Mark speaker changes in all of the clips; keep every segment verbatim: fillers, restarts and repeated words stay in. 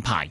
Speaker 1: 牌。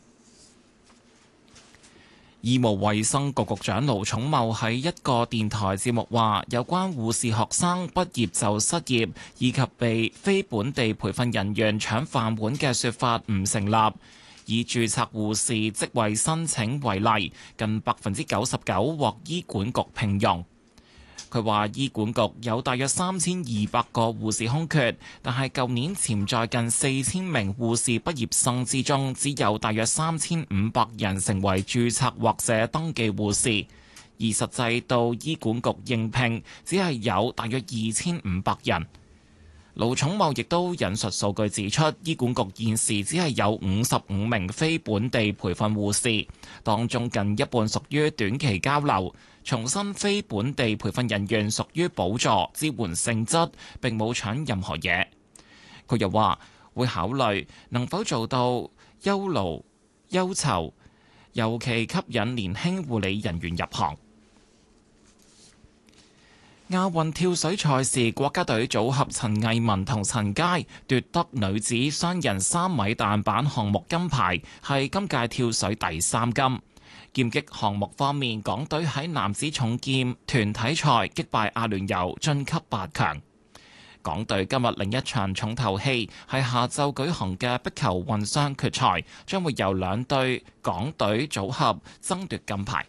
Speaker 1: 醫務衛生局局長盧寵茂喺一個電台節目話，有關護士學生畢業就失業，以及被非本地培訓人員搶飯碗嘅說法唔成立。以註冊護士職位申請為例，近百分之九十九獲醫管局聘用。佢話醫管局有大約三千二百個護士空缺，但係舊年潛在近四千名護士畢業生之中，只有大約三千五百人成為註冊或者登記護士，而實際到醫管局應聘，只係有大約二千五百人。盧寵茂亦都引述數據指出，醫管局現時只係有五十五名非本地培訓護士，當中近一半屬於短期交流。重申非本地培訓人員屬於補助支援性質，並冇搶任何嘢。佢又話會考慮能否做到優勞優酬，尤其吸引年輕護理人員入行。亞運跳水賽事，國家隊組合陳藝文同陳佳奪得女子雙人三米彈板項目金牌，係今屆跳水第三金。劍擊項目方面，港隊喺男子重劍團體賽擊敗阿聯酋晉級八強。港隊今日另一場重頭戲係下晝舉行嘅壁球混雙決賽，將會由兩隊港隊組合爭奪金牌。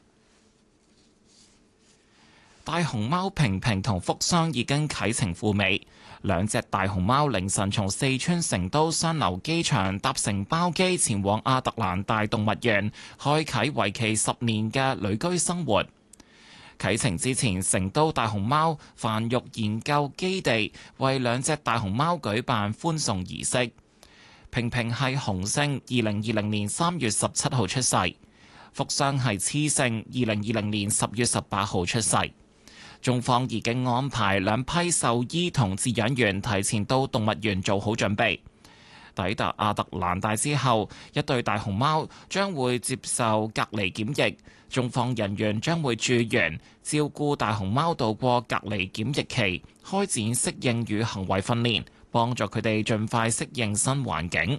Speaker 1: 大熊貓平平同福箱已經啟程赴美。兩隻大熊貓凌晨從四川成都雙流機場搭乘包機前往亞特蘭大動物園，開啟為期十年嘅旅居生活。啟程之前，成都大熊貓繁育研究基地為兩隻大熊貓舉辦歡送儀式。平平係雄性，二零二零年三月十七號出世；福箱係雌性，二零二零年十月十八號出世。中方已經安排兩批獸醫同飼養員提前到動物園做好準備。抵達亞特蘭大之後，一對大熊貓將會接受隔離檢疫，中方人員將會駐園照顧大熊貓度過隔離檢疫期，開展適應與行為訓練，幫助佢哋盡快適應新環境。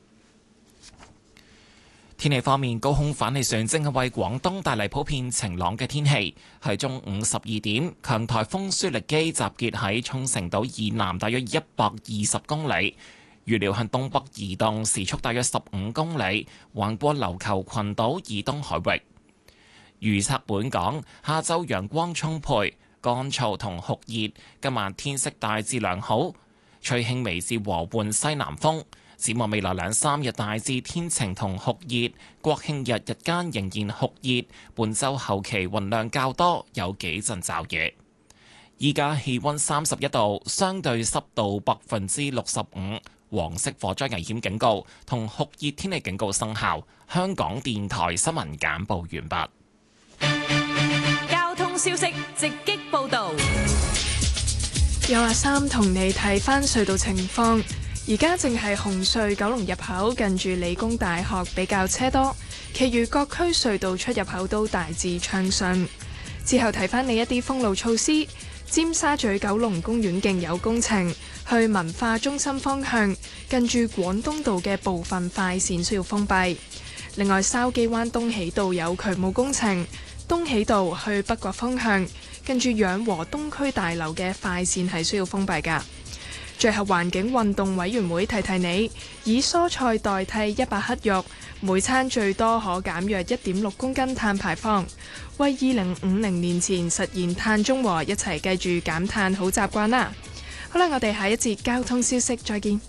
Speaker 1: 天氣方面，高空反氣旋正係為廣東帶嚟普遍晴朗嘅天氣。喺中午十二點，強颱風舒力基集結喺沖繩島以南大約一百二十公里，預料向東北移動，時速大約十五公里，橫過琉球群島以東海域。預測本港下晝陽光充沛、乾燥同酷熱，今晚天色大致良好，吹輕微至和緩西南風。展望未來兩三日大致天晴同酷熱，國慶日日間仍然酷熱，本週後期雲量較多，有幾陣驟雨。依家氣溫三十一度，相對濕度百分之六十五，黃色火災危險警告同酷熱天氣警告生效。香港電台新聞簡報完畢。
Speaker 2: 交通消息直擊報導，
Speaker 3: 有阿三同你睇返隧道情況。而家正係紅隧九龍入口近住理工大學比較車多，其餘各區隧道出入口都大致暢順。之後睇返你一啲封路措施，尖沙咀九龍公園徑有工程，去文化中心方向近住廣東道嘅部分快線需要封閉。另外，筲箕灣東喜道有渠務工程，東喜道去北角方向近住養和東區大樓嘅快線係需要封閉㗎。最後，環境運動委員會提提你，以蔬菜代替一百克肉，每餐最多可減約一點六公斤碳排放，為二零五零年前實現碳中和一齊記住減碳好習慣啦！好啦，我哋下一節交通消息再見。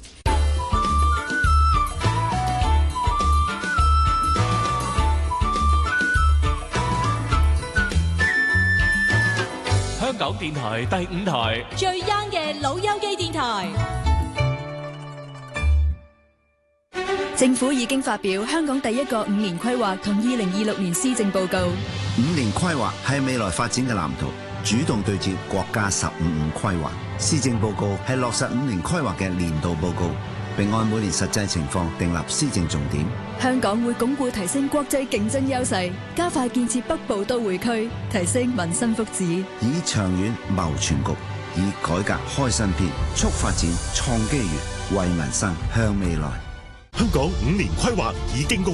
Speaker 4: 香港電台第五台
Speaker 2: 最 young 嘅老友記電台。
Speaker 5: 政府已經發表香港第一個五年規劃同二零二六年施政報告。
Speaker 6: 五年規劃係未來發展嘅藍圖，主動對接國家十五五規劃。施政報告係落實五年規劃嘅年度報告，並按每年實際情況訂立施政重點。
Speaker 5: 香港會鞏固提升國際競爭優勢，加快建設北部都會區，提升民生福祉，
Speaker 6: 以長遠謀全局，以改革開新篇，促發展創機遇，為民生向未來。
Speaker 7: 香港五年規劃已經公